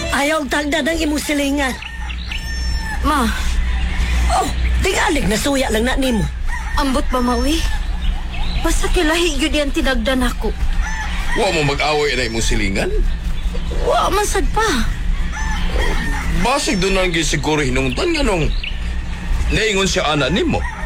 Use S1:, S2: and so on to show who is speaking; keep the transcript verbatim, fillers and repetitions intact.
S1: Ayaw tagda ng imong silingan.
S2: Ma,
S1: Oh, tingalig na suya lang na nimo.
S2: ambot ba mawi? Basta kilahi yun yan tinagdan ako.
S3: Wa mo mag-away na imong silingan?
S2: Wa man sad pa.
S3: Basig doon lang siguro hinungtan nga nung naingon siya ana nimo.